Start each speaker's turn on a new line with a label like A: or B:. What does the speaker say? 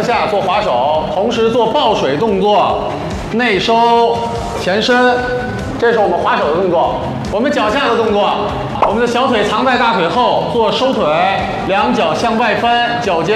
A: 下做划手，同时做抱水动作，内收前伸，这是我们划手的动作。我们脚下的动作，我们的小腿藏在大腿后，做收腿，两脚向外翻，脚尖。